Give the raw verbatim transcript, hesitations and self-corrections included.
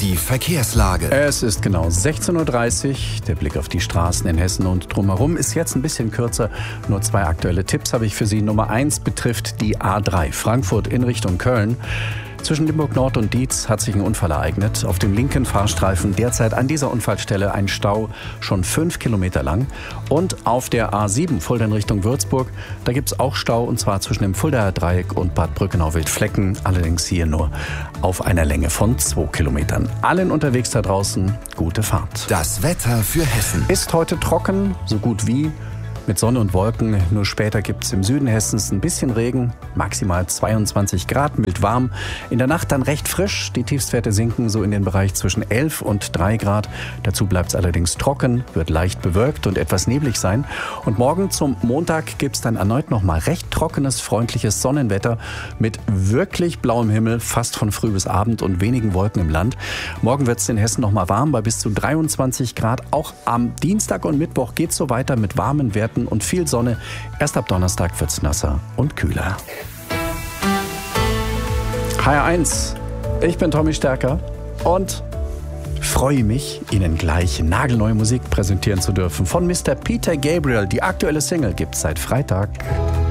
Die Verkehrslage. Es ist genau sechzehn Uhr dreißig. Der Blick auf die Straßen in Hessen und drumherum ist jetzt ein bisschen kürzer. Nur zwei aktuelle Tipps habe ich für Sie. Nummer eins betrifft die A drei, Frankfurt in Richtung Köln. Zwischen Limburg Nord und Dietz hat sich ein Unfall ereignet. Auf dem linken Fahrstreifen derzeit an dieser Unfallstelle ein Stau, schon fünf Kilometer lang. Und auf der A sieben Fulda in Richtung Würzburg, da gibt es auch Stau, und zwar zwischen dem Fuldaer Dreieck und Bad Brückenau-Wildflecken. Allerdings hier nur auf einer Länge von zwei Kilometern. Allen unterwegs da draußen, gute Fahrt. Das Wetter für Hessen. Ist heute trocken, so gut wie. Mit Sonne und Wolken. Nur später gibt es im Süden Hessens ein bisschen Regen. Maximal zweiundzwanzig Grad, mild warm. In der Nacht dann recht frisch. Die Tiefstwerte sinken so in den Bereich zwischen elf und drei Grad. Dazu bleibt es allerdings trocken, wird leicht bewölkt und etwas neblig sein. Und morgen zum Montag gibt es dann erneut nochmal recht trockenes, freundliches Sonnenwetter mit wirklich blauem Himmel, fast von früh bis Abend und wenigen Wolken im Land. Morgen wird es in Hessen nochmal warm bei bis zu dreiundzwanzig Grad. Auch am Dienstag und Mittwoch geht es so weiter mit warmen Werten und viel Sonne. Erst ab Donnerstag wird es nasser und kühler. H R eins, ich bin Tommy Stärker und freue mich, Ihnen gleich nagelneue Musik präsentieren zu dürfen. Von Mister Peter Gabriel. Die aktuelle Single gibt es seit Freitag.